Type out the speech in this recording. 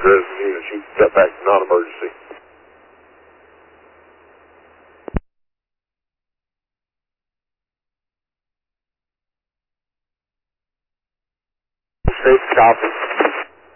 resident units. You can cut back to non-emergency. Safe copy.